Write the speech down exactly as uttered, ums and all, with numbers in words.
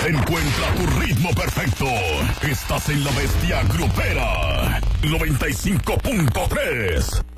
Encuentra tu ritmo perfecto. Estás en La Bestia Grupera. noventa y cinco punto tres.